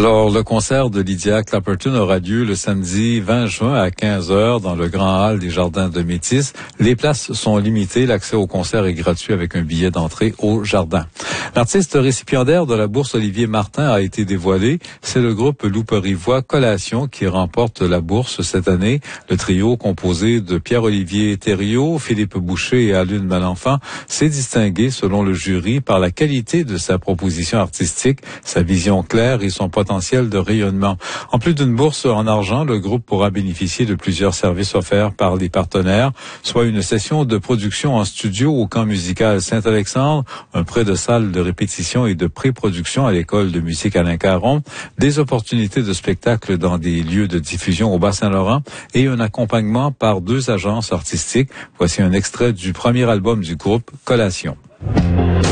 Alors, le concert de Lydia Clapperton aura lieu le samedi 20 juin à 15h dans le Grand Hall des Jardins de Métis. Les places sont limitées. L'accès au concert est gratuit avec un billet d'entrée au jardin. L'artiste récipiendaire de la bourse Olivier Martin a été dévoilé. C'est le groupe Loup-Rivois Collation qui remporte la bourse cette année. Le trio composé de Pierre-Olivier Thériault, Philippe Boucher et Alune Malenfant s'est distingué selon le jury par la qualité de sa proposition artistique, sa vision claire et son potentiel de rayonnement. En plus d'une bourse en argent, le groupe pourra bénéficier de plusieurs services offerts par les partenaires, soit une session de production en studio au Camp musical Saint-Alexandre, un prêt de salle de répétition et de pré-production à l'école de musique Alain Caron, des opportunités de spectacle dans des lieux de diffusion au Bas-Saint-Laurent et un accompagnement par 2 agences artistiques. Voici un extrait du premier album du groupe, Collation.